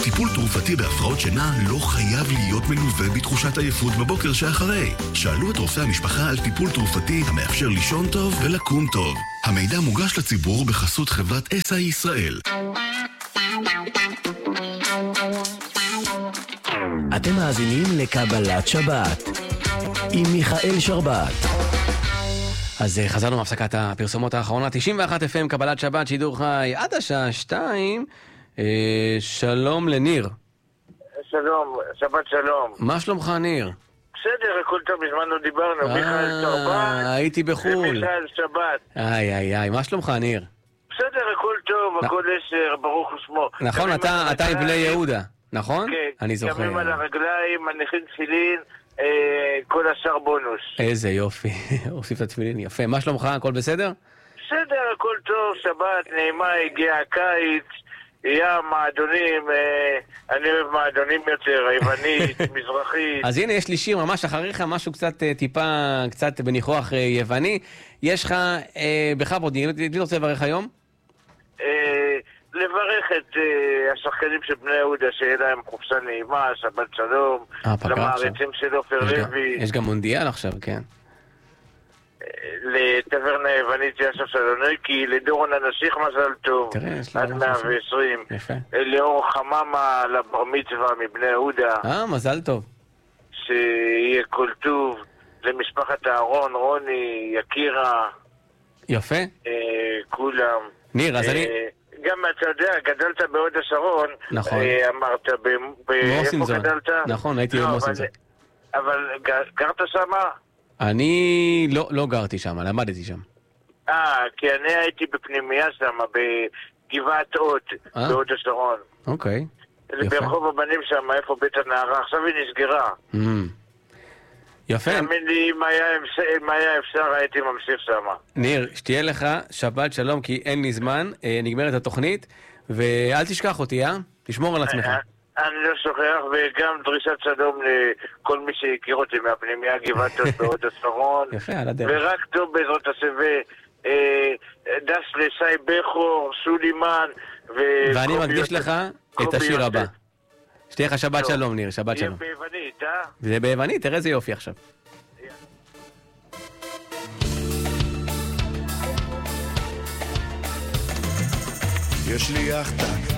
טיפול תרופתי בהפרעות שינה לא חייב להיות מלווה בתחושת עייפות בבוקר שאחרי. שאלו את רופא המשפחה על טיפול תרופתי המאפשר לישון טוב ולקום טוב. המידע מוגש לציבור בחסות חברת SI ישראל. אתם מאזינים לקבלת שבת עם מיכאל שרבת. אז חזרנו מהפסקת הפרסומות האחרונה, 91 FM, קבלת שבת, שידור חי עד השעה 2. שלום לניר. שלום, שבת שלום. מה שלומך ניר? בסדר, הכל טוב, בזמן לא דיברנו, מיכאל שרבת. הייתי בחול. ומיכאל שבת. איי, מה שלומך ניר? בסדר, הכל טוב, הכל עשר, ברוך ושמו. נכון, אתה עם בני יהודה, נכון? כן, אני זוכר. קמים על הרגליים, מניחים תפילין, כל השאר בונוס. איזה יופי, הוסיף את התפילין, יפה. מה שלומך, הכל בסדר? בסדר, הכל טוב, שבת נעימה, הגיע הקיץ, ים, מעדונים, אני אוהב מעדונים יותר, היוונית, מזרחית. אז הנה, יש לי שיר ממש אחריך, משהו קצת בניחוח יווני. יש לך, בכבוד, מי רוצה לברך היום? לברך את השחקנים של בני יהודה, שיהיה להם חופשה נעימה, שבת שלום, למעריצים של עופר לוי. יש גם מונדיאל עכשיו, כן. לטברנה היוונית יאסר סלוניקי, לדורון הנסיך מזל טוב, עד 120. לאור חממה לבר מצווה מבני יהודה. מזל טוב. שיהיה כל טוב. למשפחת אהרון, רוני, יקירה. יפה. כולם. ניר, אז אני... גם אתה יודע, גדלת בהוד השרון. נכון. אמרת, איפה גדלת? נכון, הייתי במוסינזון. אבל גרת שמה? אני לא גרתי שם, למדתי שם. כי אני הייתי בפנימייה שם, בגבעת אות, בהוד השרון. אוקיי. ברחוב הבנים שם, איפה בית הנערה, עכשיו היא נסגרה. יפה. תאמין לי, אם היה אפשר, הייתי ממשיך שם. ניר, שתהיה לך שבת שלום, כי אין לי זמן, נגמרת התוכנית, ואל תשכח אותי, תשמור על עצמך. אני לא שוכח, וגם דרישת שלום לכל מי שהכיר אותי מהפנימיה גבעת אות בהוד השרון. יפה, על הדרך. ורק טוב בעזרת השם, דש לשי בכור, שולימן, ואני מקדיש לך את השיר הבא. שתהיה לך שבת שלום, ניר, שבת שלום. יהיה ביוונית, זה ביוונית, תראה איזה יופי עכשיו. יש לי יחטה